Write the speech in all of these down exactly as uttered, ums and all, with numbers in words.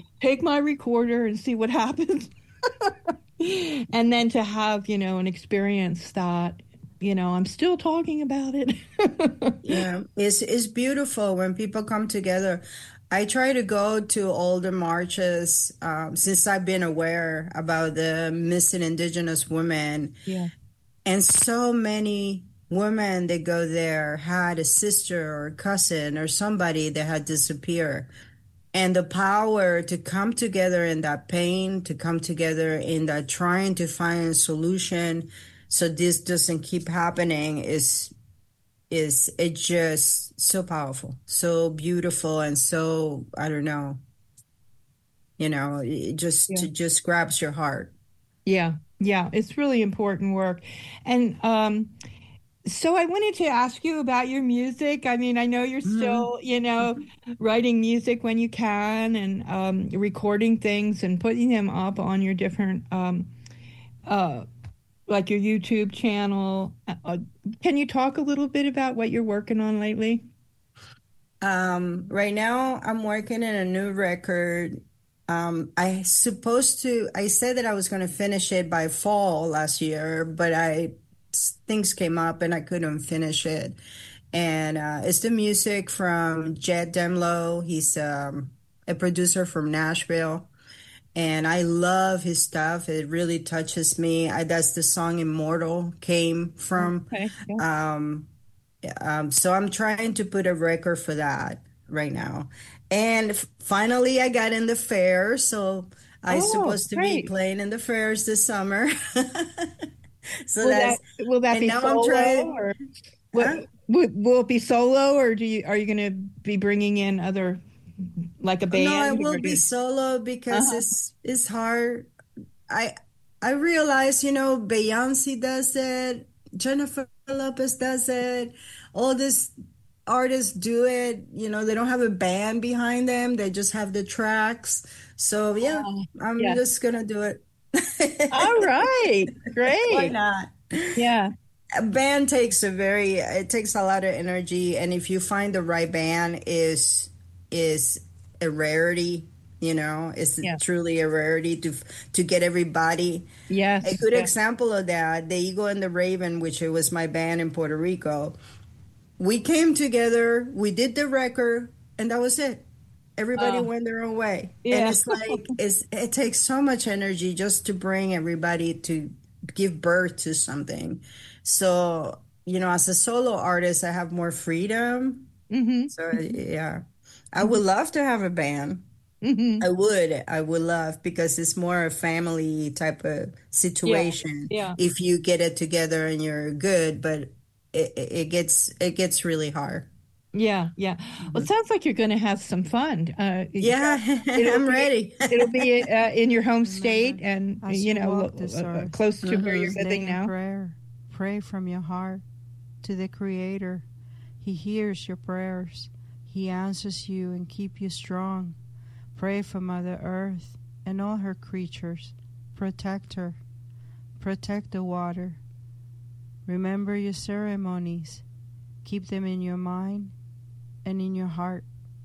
take my recorder and see what happens. And then to have, you know, an experience that, you know, I'm still talking about it. Yeah, it's, it's beautiful when people come together. I try to go to all the marches um, since I've been aware about the missing Indigenous women. Yeah. And so many women that go there had a sister or cousin or somebody that had disappeared. And the power to come together in that pain, to come together in that trying to find a solution so this doesn't keep happening is is it just so powerful, so beautiful, and so, I don't know, you know, it just yeah. it just grabs your heart. Yeah, yeah, it's really important work. And um, so I wanted to ask you about your music. I mean, I know you're still, mm-hmm. you know, writing music when you can and um, recording things and putting them up on your different um, uh like your YouTube channel. Uh, can you talk a little bit about what you're working on lately? Um, right now, I'm working in a new record. Um, I supposed to, I said that I was going to finish it by fall last year, but I things came up and I couldn't finish it. And uh, it's the music from Jed Demlow. He's um, a producer from Nashville. And I love his stuff. It really touches me. I, that's the song Immortal came from. Okay, yeah. um, um, so I'm trying to put a record for that right now. And f- finally, I got in the fair. So I'm oh, supposed to great. be playing in the fairs this summer. so will that's that, will that be now solo? I'm trying, or will, huh? will, will it be solo, or do you are you going to be bringing in other? Like a band? No, I will be solo because uh-huh. it's it's hard. I I realize, you know, Beyonce does it, Jennifer Lopez does it, all these artists do it. You know, they don't have a band behind them; they just have the tracks. So yeah, uh, I'm yeah. just gonna do it. All right, great. Why not? Yeah. A band takes a very it takes a lot of energy, and if you find the right band, is is a rarity, you know, it's yeah. truly a rarity to to get everybody. Yes. A good yes. example of that, the Eagle and the Raven, which it was my band in Puerto Rico. We came together, we did the record, and that was it. Everybody uh, went their own way. Yeah. And it's like, it's, it takes so much energy just to bring everybody to give birth to something. So, you know, as a solo artist, I have more freedom. Mm-hmm. So, yeah. I would love to have a band. Mm-hmm. I would. I would love, because it's more a family type of situation. Yeah. yeah. If you get it together and you're good, but it, it gets it gets really hard. Yeah, yeah. Mm-hmm. Well, it sounds like you're going to have some fun. Uh, yeah, I'm be, ready. It'll be uh, in your home state, and you know, uh, close to mm-hmm. where you're living now. Prayer. Pray from your heart to the Creator. He hears your prayers. He answers you and keep you strong. Pray for Mother Earth and all her creatures. Protect her. Protect the water. Remember your ceremonies. Keep them in your mind and in your heart.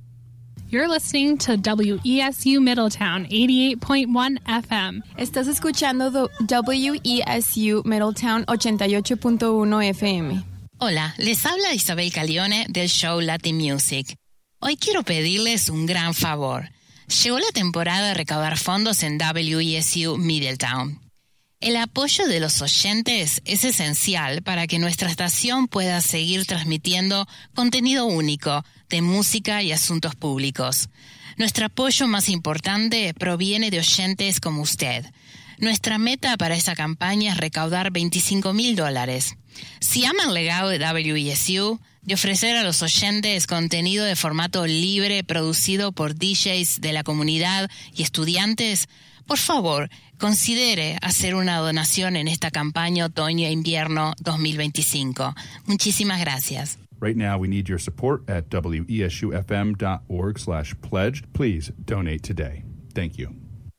You're listening to W E S U Middletown eighty-eight point one F M. Estás escuchando W E S U Middletown ochenta y ocho punto uno F M. Hola, les habla Isabel Calione del show Latin Music. Hoy quiero pedirles un gran favor. Llegó la temporada de recaudar fondos en W E S U Middletown. El apoyo de los oyentes es esencial para que nuestra estación pueda seguir transmitiendo contenido único de música y asuntos públicos. Nuestro apoyo más importante proviene de oyentes como usted. Nuestra meta para esa campaña es recaudar veinticinco mil dólares. Si ama el legado de W E S U, de ofrecer a los oyentes contenido de formato libre producido por D Js de la comunidad y estudiantes, por favor, considere hacer una donación en esta campaña otoño-invierno dos mil veinticinco. Muchísimas gracias. Right now, we need your support at W E S U F M dot org slash pledge. Please donate today. Thank you.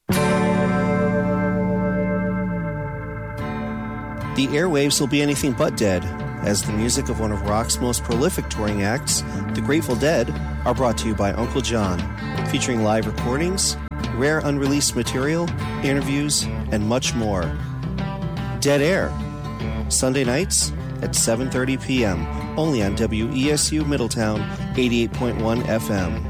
The airwaves will be anything but dead, as the music of one of rock's most prolific touring acts, the Grateful Dead, are brought to you by Uncle John, featuring live recordings, rare unreleased material, interviews, and much more. Dead Air, Sunday nights at seven thirty p.m., only on W E S U Middletown eighty-eight point one F M.